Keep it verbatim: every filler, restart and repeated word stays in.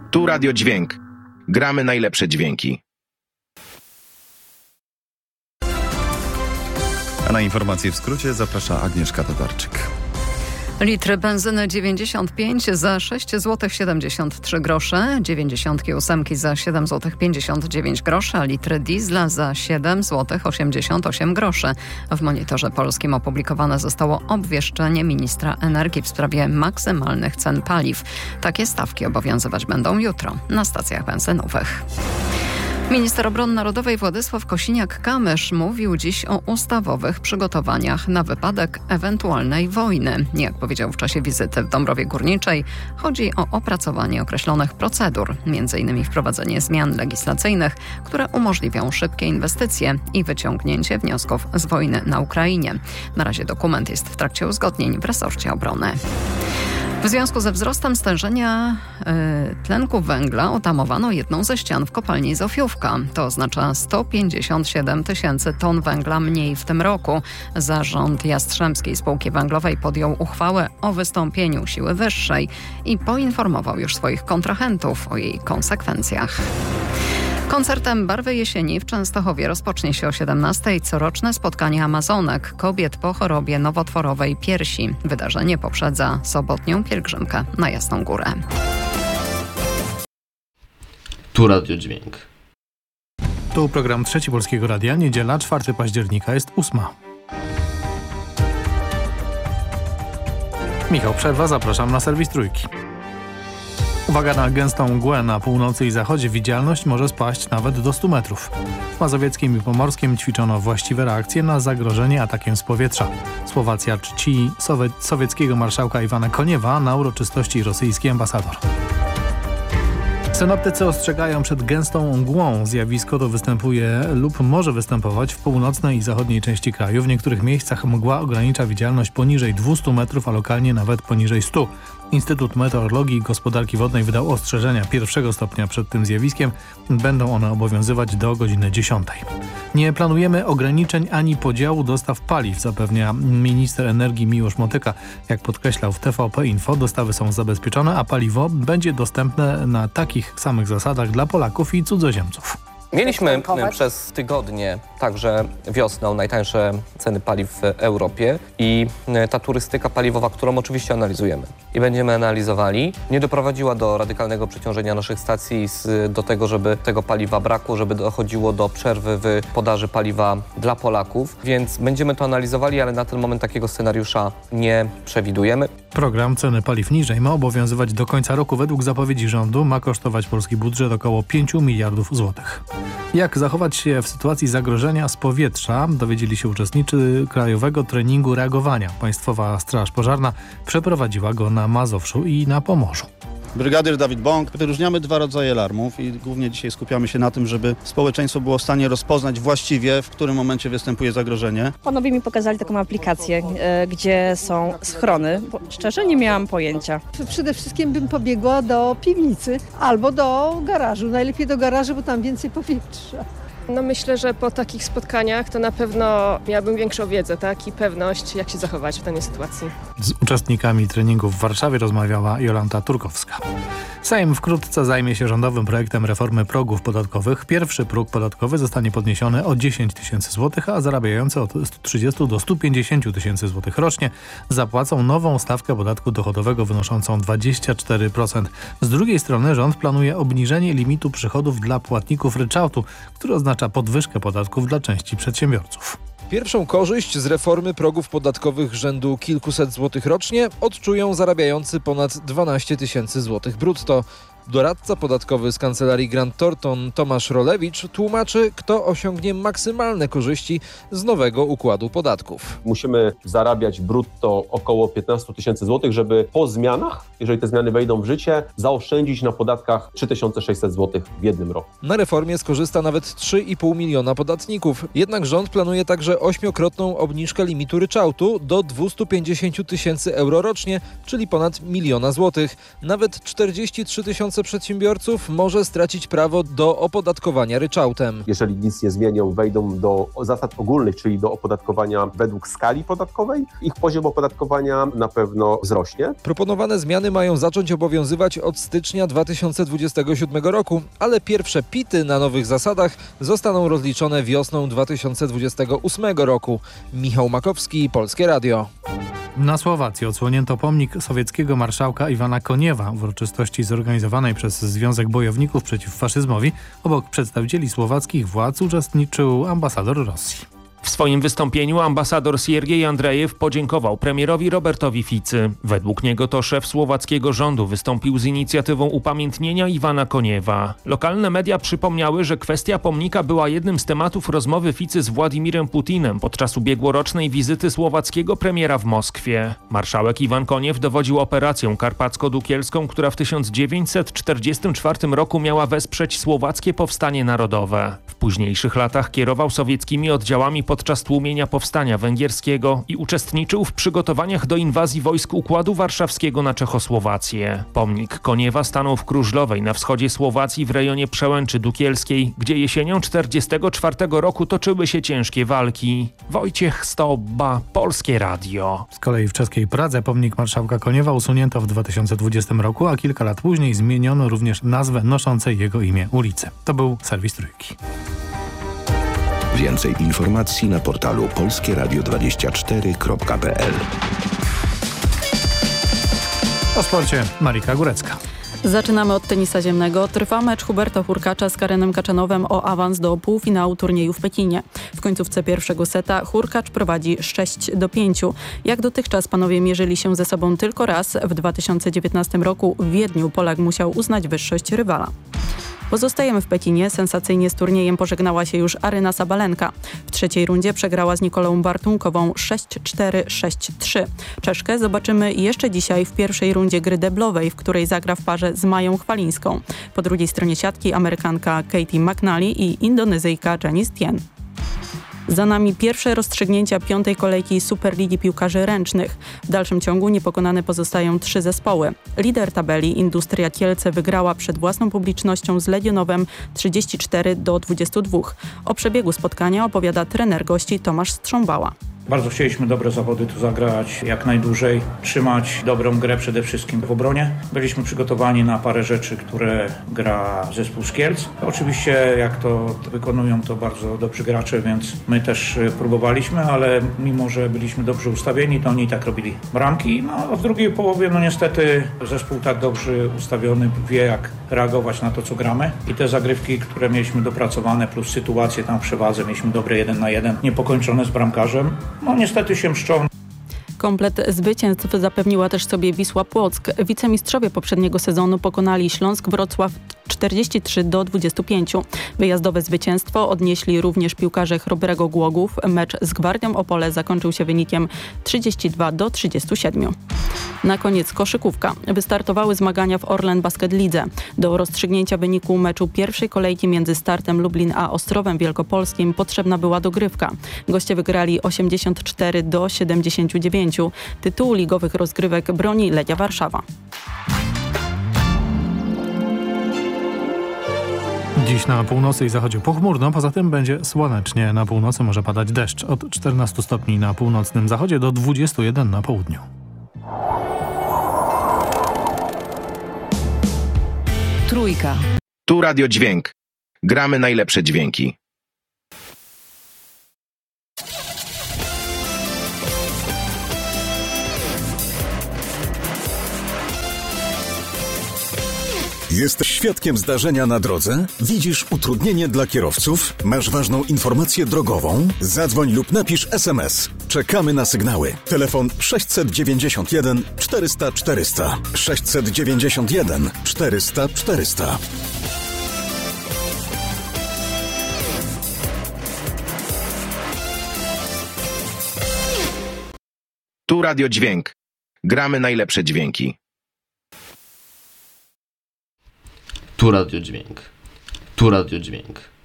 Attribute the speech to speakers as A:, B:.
A: Tu Radio Dźwięk. Gramy najlepsze dźwięki.
B: A na informacje w skrócie zaprasza Agnieszka Tatarczyk.
C: Litr benzyny dziewięćdziesiąt pięć za sześć złotych siedemdziesiąt trzy grosze, dziewięćdziesiątki ósemki za siedem złotych pięćdziesiąt dziewięć groszy, a litr diesla za siedem złotych osiemdziesiąt osiem groszy. W Monitorze Polskim opublikowane zostało obwieszczenie ministra energii w sprawie maksymalnych cen paliw. Takie stawki obowiązywać będą jutro na stacjach benzynowych. Minister Obrony Narodowej Władysław Kosiniak-Kamysz mówił dziś o ustawowych przygotowaniach na wypadek ewentualnej wojny. Jak powiedział w czasie wizyty w Dąbrowie Górniczej, chodzi o opracowanie określonych procedur, między innymi wprowadzenie zmian legislacyjnych, które umożliwią szybkie inwestycje i wyciągnięcie wniosków z wojny na Ukrainie. Na razie dokument jest w trakcie uzgodnień w resorcie obrony. W związku ze wzrostem stężenia y, tlenku węgla otamowano jedną ze ścian w kopalni Zofiówka. To oznacza sto pięćdziesiąt siedem tysięcy ton węgla mniej w tym roku. Zarząd Jastrzębskiej Spółki Węglowej podjął uchwałę o wystąpieniu siły wyższej i poinformował już swoich kontrahentów o jej konsekwencjach. Koncertem Barwy Jesieni w Częstochowie rozpocznie się o siedemnastej coroczne spotkanie Amazonek, kobiet po chorobie nowotworowej piersi. Wydarzenie poprzedza sobotnią pielgrzymkę na Jasną Górę.
D: Tu Radio Dźwięk.
E: Tu program Trzeci Polskiego Radia, niedziela, czwartego października, jest ósma. Michał Przerwa, zapraszam na serwis Trójki. Uwaga na gęstą mgłę na północy i zachodzie. Widzialność może spaść nawet do stu metrów. W Mazowieckim i Pomorskim ćwiczono właściwe reakcje na zagrożenie atakiem z powietrza. Słowacja czci sowie- sowieckiego marszałka Iwana Koniewa, na uroczystości rosyjski ambasador. Synoptycy ostrzegają przed gęstą mgłą. Zjawisko to występuje lub może występować w północnej i zachodniej części kraju. W niektórych miejscach mgła ogranicza widzialność poniżej dwustu metrów, a lokalnie nawet poniżej stu. Instytut Meteorologii i Gospodarki Wodnej wydał ostrzeżenia pierwszego stopnia przed tym zjawiskiem. Będą one obowiązywać do godziny dziesiątej. Nie planujemy ograniczeń ani podziału dostaw paliw, zapewnia minister energii Miłosz Motyka. Jak podkreślał w T V P Info, dostawy są zabezpieczone, a paliwo będzie dostępne na takich samych zasadach dla Polaków i cudzoziemców.
F: Mieliśmy przez tygodnie, także wiosną, najtańsze ceny paliw w Europie i ta turystyka paliwowa, którą oczywiście analizujemy i będziemy analizowali, nie doprowadziła do radykalnego przeciążenia naszych stacji, do tego, żeby tego paliwa brakło, żeby dochodziło do przerwy w podaży paliwa dla Polaków, więc będziemy to analizowali, ale na ten moment takiego scenariusza nie przewidujemy.
E: Program Ceny Paliw Niżej ma obowiązywać do końca roku. Według zapowiedzi rządu ma kosztować polski budżet około pięciu miliardów złotych. Jak zachować się w sytuacji zagrożenia z powietrza, dowiedzieli się uczestnicy Krajowego Treningu Reagowania. Państwowa Straż Pożarna przeprowadziła go na Mazowszu i na Pomorzu.
G: Brygadyr Dawid Bąk. Wyróżniamy dwa rodzaje alarmów i głównie dzisiaj skupiamy się na tym, żeby społeczeństwo było w stanie rozpoznać właściwie, w którym momencie występuje zagrożenie.
H: Panowie mi pokazali taką aplikację, e, gdzie są schrony. Szczerze nie miałam pojęcia.
I: Przede wszystkim bym pobiegła do piwnicy albo do garażu. Najlepiej do garażu, bo tam więcej powietrza.
J: No myślę, że po takich spotkaniach to na pewno miałabym większą wiedzę, tak, i pewność, jak się zachować w danej sytuacji.
E: Z uczestnikami treningu w Warszawie rozmawiała Jolanta Turkowska. Sejm wkrótce zajmie się rządowym projektem reformy progów podatkowych. Pierwszy próg podatkowy zostanie podniesiony o dziesięć tysięcy złotych, a zarabiający od stu trzydziestu do stu pięćdziesięciu tysięcy złotych rocznie zapłacą nową stawkę podatku dochodowego wynoszącą dwadzieścia cztery procent. Z drugiej strony rząd planuje obniżenie limitu przychodów dla płatników ryczałtu, który oznacza podwyżkę podatków dla części przedsiębiorców.
K: Pierwszą korzyść z reformy progów podatkowych rzędu kilkuset złotych rocznie odczują zarabiający ponad dwanaście tysięcy złotych brutto. Doradca podatkowy z kancelarii Grant Thornton Tomasz Rolewicz tłumaczy, kto osiągnie maksymalne korzyści z nowego układu podatków.
L: Musimy zarabiać brutto około piętnaście tysięcy złotych, żeby po zmianach, jeżeli te zmiany wejdą w życie, zaoszczędzić na podatkach trzy tysiące sześćset złotych w jednym roku.
K: Na reformie skorzysta nawet trzy i pół miliona podatników. Jednak rząd planuje także ośmiokrotną obniżkę limitu ryczałtu do dwieście pięćdziesiąt tysięcy euro rocznie, czyli ponad miliona złotych. Nawet czterdzieści trzy tysiące tysiące przedsiębiorców może stracić prawo do opodatkowania ryczałtem.
L: Jeżeli nic nie zmienią, wejdą do zasad ogólnych, czyli do opodatkowania według skali podatkowej, ich poziom opodatkowania na pewno wzrośnie.
K: Proponowane zmiany mają zacząć obowiązywać od stycznia dwa tysiące dwudziestego siódmego roku, ale pierwsze pity na nowych zasadach zostaną rozliczone wiosną dwa tysiące dwudziestego ósmego roku. Michał Makowski, Polskie Radio.
E: Na Słowacji odsłonięto pomnik sowieckiego marszałka Iwana Koniewa. W uroczystości zorganizowanej przez Związek Bojowników przeciw Faszyzmowi obok przedstawicieli słowackich władz uczestniczył ambasador Rosji.
M: W swoim wystąpieniu ambasador Siergiej Andrejew podziękował premierowi Robertowi Ficy. Według niego to szef słowackiego rządu wystąpił z inicjatywą upamiętnienia Iwana Koniewa. Lokalne media przypomniały, że kwestia pomnika była jednym z tematów rozmowy Ficy z Władimirem Putinem podczas ubiegłorocznej wizyty słowackiego premiera w Moskwie. Marszałek Iwan Koniew dowodził operacją karpacko-dukielską, która w tysiąc dziewięćset czterdziestym czwartym roku miała wesprzeć słowackie powstanie narodowe. W późniejszych latach kierował sowieckimi oddziałami podczas tłumienia powstania węgierskiego i uczestniczył w przygotowaniach do inwazji wojsk Układu Warszawskiego na Czechosłowację. Pomnik Koniewa stanął w Krużlowej na wschodzie Słowacji w rejonie Przełęczy Dukielskiej, gdzie jesienią czterdziestego czwartego roku toczyły się ciężkie walki. Wojciech Stobba, Polskie Radio.
E: Z kolei w czeskiej Pradze pomnik marszałka Koniewa usunięto w dwa tysiące dwudziestym roku, a kilka lat później zmieniono również nazwę noszącej jego imię ulicy. To był serwis Trójki.
A: Więcej informacji na portalu polskie radio dwadzieścia cztery kropka p l.
E: O sporcie Marika Górecka.
N: Zaczynamy od tenisa ziemnego. Trwa mecz Huberta Hurkacza z Karenem Kachanowem o awans do półfinału turnieju w Pekinie. W końcówce pierwszego seta Hurkacz prowadzi sześć do pięciu. Jak dotychczas panowie mierzyli się ze sobą tylko raz. W dwa tysiące dziewiętnastym roku w Wiedniu Polak musiał uznać wyższość rywala. Pozostajemy w Pekinie. Sensacyjnie z turniejem pożegnała się już Aryna Sabalenka. W trzeciej rundzie przegrała z Nikolą Bartunkową sześć cztery sześć trzy. Czeszkę zobaczymy jeszcze dzisiaj w pierwszej rundzie gry deblowej, w której zagra w parze z Mają Chwalińską. Po drugiej stronie siatki Amerykanka Katie McNally i Indonezyjka Janice Tien. Za nami pierwsze rozstrzygnięcia piątej kolejki Superligi Piłkarzy Ręcznych. W dalszym ciągu niepokonane pozostają trzy zespoły. Lider tabeli Industria Kielce wygrała przed własną publicznością z Legionowem trzydzieści cztery do dwudziestu dwóch. O przebiegu spotkania opowiada trener gości Tomasz Strząbała.
O: Bardzo chcieliśmy dobre zawody tu zagrać, jak najdłużej, trzymać dobrą grę przede wszystkim w obronie. Byliśmy przygotowani na parę rzeczy, które gra zespół z Kielc. Oczywiście jak to wykonują, to bardzo dobrzy gracze, więc my też próbowaliśmy, ale mimo, że byliśmy dobrze ustawieni, to oni i tak robili bramki. No a w drugiej połowie, no niestety zespół tak dobrze ustawiony wie, jak reagować na to, co gramy. I te zagrywki, które mieliśmy dopracowane, plus sytuacje tam w przewadze, mieliśmy dobre jeden na jeden, niepokończone z bramkarzem. No niestety się mszczą.
N: Komplet zwycięstw zapewniła też sobie Wisła Płock. Wicemistrzowie poprzedniego sezonu pokonali Śląsk Wrocław czterdzieści trzy do dwudziestu pięciu. Wyjazdowe zwycięstwo odnieśli również piłkarze Chrobrego Głogów. Mecz z Gwardią Opole zakończył się wynikiem trzydzieści dwa do trzydziestu siedmiu. Na koniec koszykówka. Wystartowały zmagania w Orlen Basket Lidze. Do rozstrzygnięcia wyniku meczu pierwszej kolejki między Startem Lublin a Ostrowem Wielkopolskim potrzebna była dogrywka. Goście wygrali osiemdziesiąt cztery do siedemdziesięciu dziewięciu. Tytułu ligowych rozgrywek broni Legia Warszawa.
E: Dziś na północy i zachodzie pochmurno, poza tym będzie słonecznie. Na północy może padać deszcz. Od czternastu stopni na północnym zachodzie do dwudziestu jeden na południu.
C: Trójka.
A: Tu Radio Dźwięk. Gramy najlepsze dźwięki.
P: Jesteś świadkiem zdarzenia na drodze? Widzisz utrudnienie dla kierowców? Masz ważną informację drogową? Zadzwoń lub napisz es em es. Czekamy na sygnały. Telefon sześć dziewięćdziesiąt jeden czterysta czterysta. sześć dziewięćdziesiąt jeden czterysta czterysta.
A: Tu Radio Dźwięk. Gramy najlepsze dźwięki.
D: Tu Radio Dźwięk. Tu Radio Dźwięk.